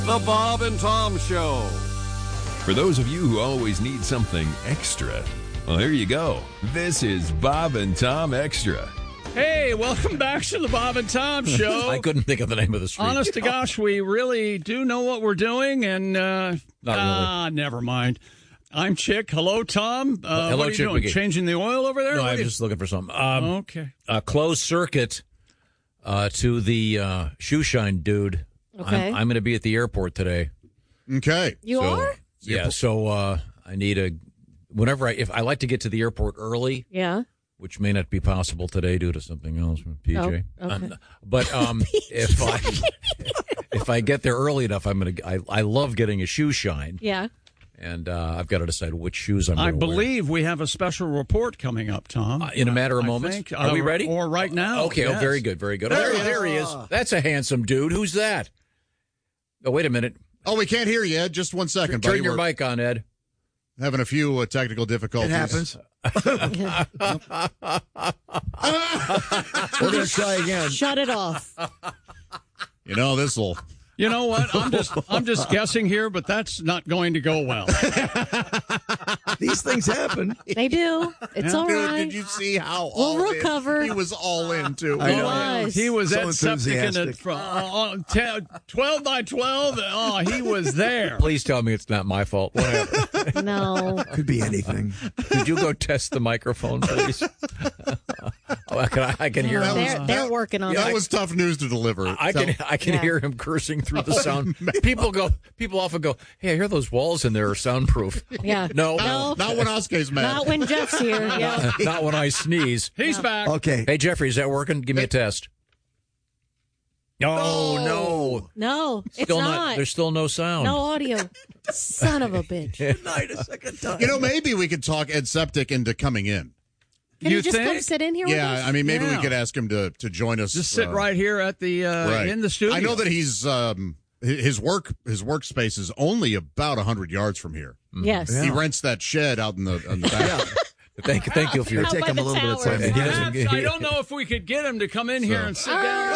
The Bob and Tom Show. For those of you who always need something extra, well, here you go. This is Bob and Tom Extra. Hey, welcome back to the Bob and Tom Show. I couldn't think of the name of the street. Honest to gosh, we really do know what we're doing, and never mind. I'm Chick. Hello, Tom. Hello, what are you Chick doing? McGee. Changing the oil over there? No, I'm just looking for something. Okay. Closed circuit to the shoe shine dude. Okay. I'm going to be at the airport today. Okay. You are? Yeah, so I need whenever if I like to get to the airport early. Yeah. Which may not be possible today due to something else from PJ. Oh, okay. But if I get there early enough, I love getting a shoe shine. Yeah. And I've got to decide which shoes I'm going to wear. I believe we have a special report coming up, Tom. In a matter of moments. Are we ready? Or right now. Okay, yes. Oh, very good, very good. There he is. That's a handsome dude. Who's that? Oh, wait a minute. Oh, we can't hear you, Ed. Just one second, Turn buddy. your mic on, Ed. Having a few technical difficulties. It happens. We're going to try again. Shut it off. You know, this'll... You know what? I'm just guessing here, but that's not going to go well. These things happen. They do. It's all Dude, right. did you see how We'll all recover. He was all in, too. I know. Was. He was So at septic in it enthusiastic. 12 by 12. Oh, he was there. Please tell me it's not my fault. Whatever. No. Could be anything. Could you go test the microphone, please? I can hear him. They're working on That it. was tough news to deliver. I can hear him cursing through the sound. People often go, "Hey, I hear those walls in there are soundproof." Yeah. No. Not when Oscar's mad. Not when Jeff's here. Yeah. Not when I sneeze. He's back. Okay. Hey, Jeffrey, is that working? Give me a test. Oh, no. No, it's Still not. There's still no sound. No audio. Son of a bitch. Good night a second time. You know, maybe we could talk Ed Septic into coming in. Can You you just come think? sit in here with Yeah, us? I mean, maybe we Yeah. could ask him to join us. Just sit right here at the in the studio. I know that he's his workspace is only about 100 yards from here. Yes. Yeah. He rents that shed out in the back. Thank you for your Out Take by him a the little bit of tower. time. And he doesn't- Perhaps, I don't know if we could get him to come in here and sit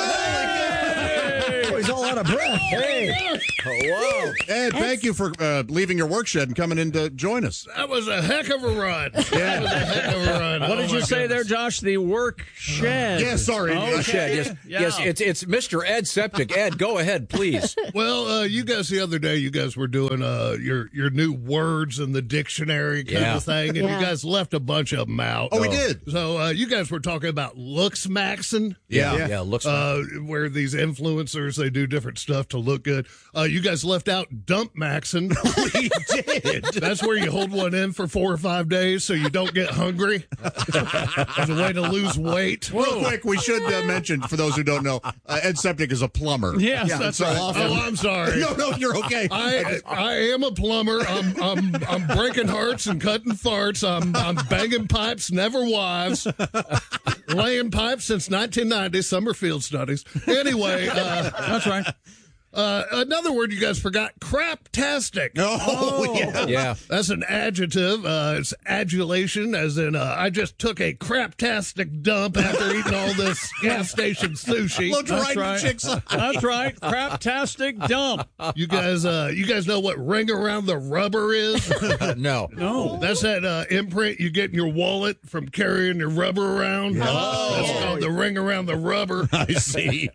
down. Oh, he's all out of breath. Hey. Oh, wow. Ed, thank you for leaving your work shed and coming in to join us. That was a heck of a run. That was a heck of a run. What did you say there, Josh? The work shed. Yeah, sorry. Okay. Shed, yes. Yeah. Yes, it's Mr. Ed Septic. Ed, go ahead, please. Well, you guys the other day, you guys were doing your new words in the dictionary kind of thing, and Yeah. you guys left a bunch of them out. Oh, we did. So you guys were talking about looks maxing. Yeah, looks Where these influencers, they do different stuff to look good. You guys left out dump maxing. We did. That's where you hold one in for 4 or 5 days so you don't get hungry. As a way to lose weight. Real quick, we should mention, for those who don't know, Ed Septic is a plumber. Yes, And that's so right. often- Oh, I'm sorry. No, you're okay. I am a plumber. I'm breaking hearts and cutting farts. I'm banging pipes, never wives. Laying pipes since 1990. Summerfield studies. Anyway, That's right. another word you guys forgot: craptastic. Oh, yeah. Yeah. That's an adjective. It's adulation, as in I just took a craptastic dump after eating all this gas station sushi. Looked That's right in right. the chick's eye. That's right. Craptastic dump. You guys know what ring around the rubber is? No. No. That's that imprint you get in your wallet from carrying your rubber around. That's called the ring around the rubber. I see.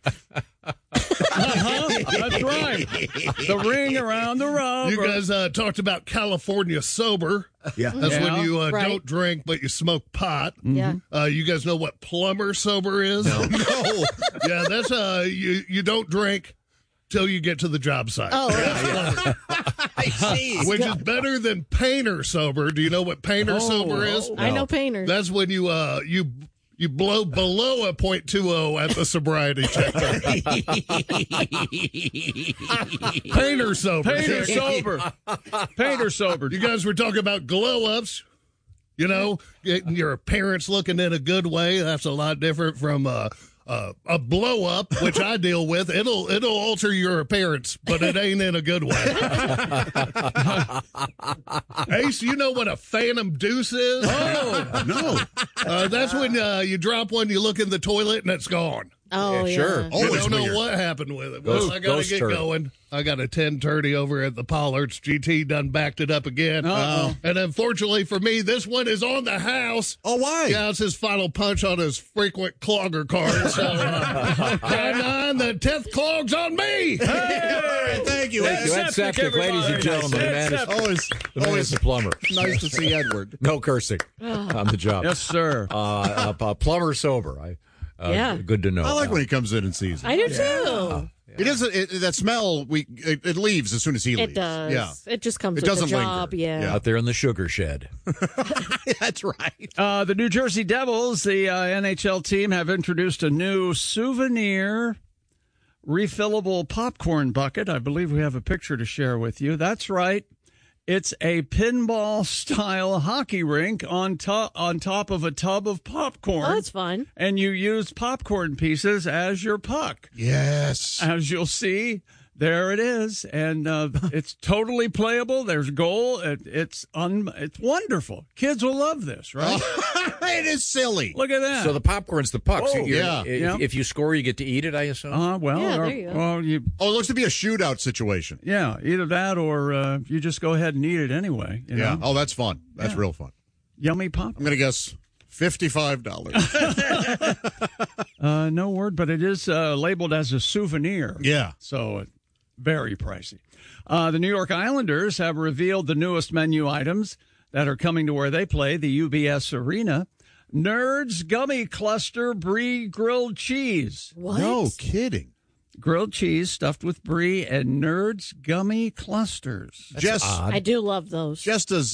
That's right. The ring around the rubber. You guys talked about California sober. Yeah. That's Yeah. when you Right. don't drink, but you smoke pot. Yeah. You guys know what plumber sober is? No. Yeah, that's you don't drink till you get to the job site. Oh, I see. Which is better than painter sober. Do you know what painter sober is? I know painters. That's when you blow below a .20 at the sobriety checker. Painter sober. Painter sober. Painter sober. You guys were talking about glow ups. You know, getting your appearance looking in a good way. That's a lot different from a blow up, which I deal with. It'll alter your appearance, but it ain't in a good way. Ace, you know what a phantom deuce is? Oh, no. That's when you drop one, you look in the toilet, and it's gone. Oh, Yeah, yeah. sure. I Always don't know weird. what happened with it. Ghost- Well, I got to ghost get turd. going. I got a 10:30 over at the Pollards. GT done backed it up again. Uh-oh. And unfortunately for me, this one is on the house. Oh, why? Yeah, it's his final punch on his frequent clogger card. So, count nine, the 10th clog's on me. Hey, thank you. Thank you. Ed Septic, ladies and gentlemen. The man is, Always, the man is always a plumber. nice to see Edward. No cursing on the job. Yes, sir. Plumber sober. Yeah. Good to know. I like when he comes in and sees it. I do too. It doesn't. That smell. It leaves as soon as he leaves. It does. Yeah, It just comes It with the doesn't job. linger. Yeah. Yeah. Out there in the sugar shed. that's right. The New Jersey Devils, the NHL team, have introduced a new souvenir refillable popcorn bucket. I believe we have a picture to share with you. That's right. It's a pinball-style hockey rink on top of a tub of popcorn. Oh, that's fun. And you use popcorn pieces as your puck. Yes. As you'll see, there it is, and it's totally playable. There's goal. It's wonderful. Kids will love this, right? It is silly. Look at that. So the popcorn's the puck. So Whoa. you're- Yeah. If you score, you get to eat it, I assume? Well, Yeah, or- there you go. well, Oh, it looks to be a shootout situation. yeah, either that or you just go ahead and eat it anyway. You Yeah. know? Oh, that's fun. That's real fun. Yummy pop. I'm going to guess $55. No word, but it is labeled as a souvenir. Yeah. So very pricey. The New York Islanders have revealed the newest menu items that are coming to where they play, the UBS Arena. Nerds Gummy Cluster Brie Grilled Cheese. What? No kidding. Grilled cheese stuffed with brie and Nerds Gummy Clusters. I do love those. Just does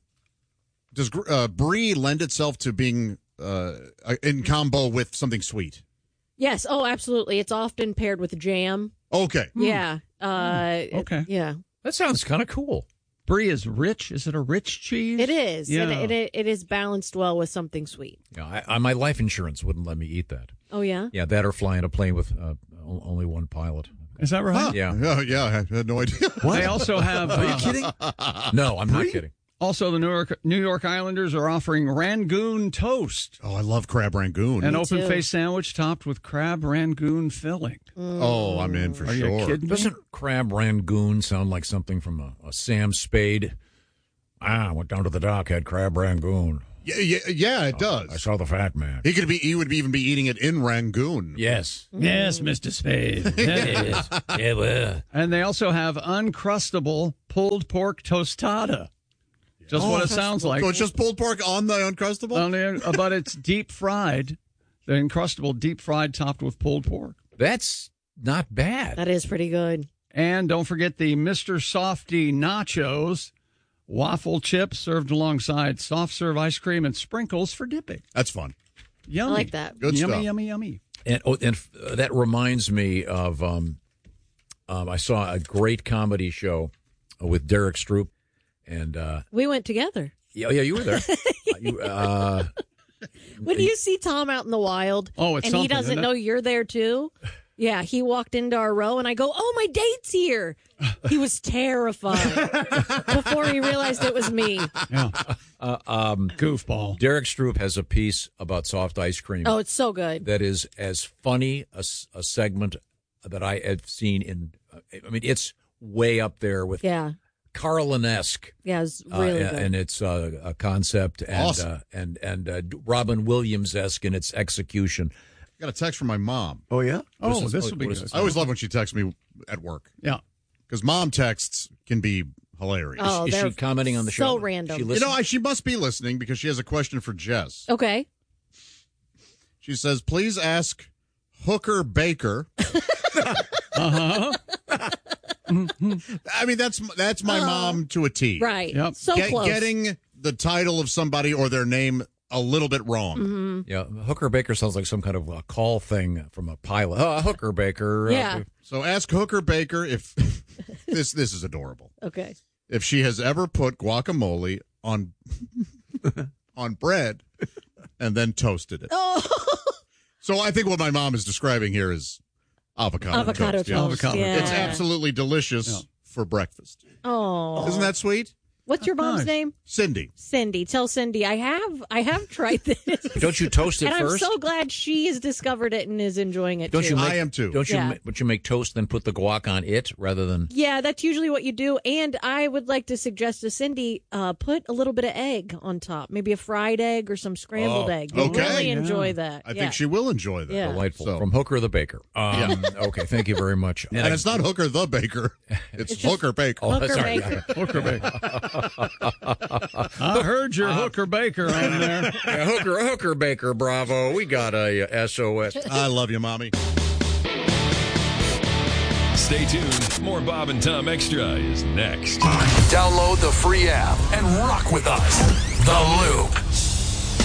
brie lend itself to being in combo with something sweet? Yes. Oh, absolutely. It's often paired with jam. Okay. Yeah. Okay. Yeah. That sounds kind of cool. Brie is rich. Is it a rich cheese? It is. Yeah. It is balanced well with something sweet. Yeah, my life insurance wouldn't let me eat that. Oh, yeah? Yeah, that or flying a plane with only one pilot. Is that right? Yeah. Oh, yeah. I had no idea. They also have. Are you kidding? No, I'm not kidding. Also, the New York Islanders are offering Rangoon toast, Oh, I love crab rangoon. an Me open too. faced sandwich topped with crab rangoon filling. Oh, I'm in for Are sure. you kidding me? Doesn't crab rangoon sound like something from a Sam Spade? I went down to the dock, had crab rangoon. Yeah, it does. I saw the fat man. He would even be eating it in Rangoon. Yes. Yes, Mr. Spade. Yes. Yeah, well. And they also have Uncrustable pulled pork tostada. Just what it sounds like. So it's just pulled pork on the Uncrustable? But it's deep fried. The Uncrustable deep fried topped with pulled pork. That's not bad. That is pretty good. And don't forget the Mr. Softy nachos. Waffle chips served alongside soft serve ice cream and sprinkles for dipping. That's fun. Yummy. I like that. Good yummy, stuff. yummy, yummy. And that reminds me of I saw a great comedy show with Derek Stroop, and We went together. yeah, you were there. When you see Tom out in the wild Oh, it's and he something, doesn't isn't it? know you're there too. Yeah, he walked into our row and I go, "Oh, my date's here." He was terrified before he realized it was me. Yeah. Goofball. Derek Stroop has a piece about soft ice cream Oh, it's so good. that is as funny a segment that I have seen in. I mean, it's way up there with Yeah. Carlin-esque. Yeah, it's really good. and its a concept and Awesome. and Robin Williams-esque in its execution. I got a text from my mom. Oh, yeah? Oh, this will be what is good. I always love when she texts me at work Yeah. because mom texts can be hilarious. Oh, Is they're she commenting on the show? so random. She You listens? know, she must be listening because she has a question for Jess. Okay. She says, please ask Hooker Baker. Uh-huh. I mean, that's my mom to a T. Right. Yep. So close. Getting the title of somebody or their name a little bit wrong. Mm-hmm. Yeah, Hooker Baker sounds like some kind of a call thing from a pilot. Oh, Hooker Baker. Yeah. So ask Hooker Baker if this is adorable. Okay. If she has ever put guacamole on on bread and then toasted it. Oh, So I think what my mom is describing here is avocado avocado toast. toast. Avocado Yeah. It's absolutely delicious Yeah. for breakfast. Oh. Isn't that sweet? What's your mom's nice. name? Cindy. Cindy. Tell Cindy I have tried this. Don't you toast it and first? I'm so glad she has discovered it and is enjoying it Don't too. you make, I am too. Don't you? Yeah. But you make toast, then put the guac on it rather than. Yeah, that's usually what you do. And I would like to suggest to Cindy, put a little bit of egg on top, maybe a fried egg or some scrambled egg. You'll okay. really enjoy Yeah. that. I think she will enjoy that. Yeah. Delightful. So- From Hooker the Baker. Okay, thank you very much. And it's not Hooker the Baker. It's Hooker Baker. Oh, Hooker sorry. Baker. Hooker Baker. I heard your Hooker Baker on there. Yeah, Hooker Baker, bravo. We got a SOS. I love you, Mommy. Stay tuned. More Bob and Tom Extra is next. Download the free app and rock with us. The Loop.